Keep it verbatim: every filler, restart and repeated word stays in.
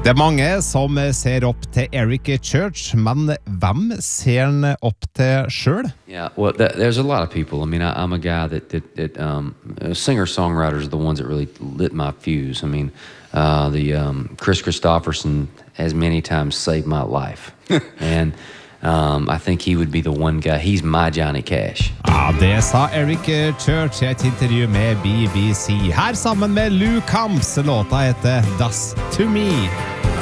Det er mange som ser opp til Eric Church, men hvem ser han opp til selv? Yeah, well, th- there's a lot of people. I mean, I, I'm a guy that, that, that um, singer-songwriters are the ones that really lit my fuse. I mean, uh, the um, Chris Christopherson has many times saved my life. and um, I think he would be the one guy. He's my Johnny Cash. Ja, det sa Eric Church i et intervju med B B C. Her sammen med Lou Camps, låta heter Dust to Me.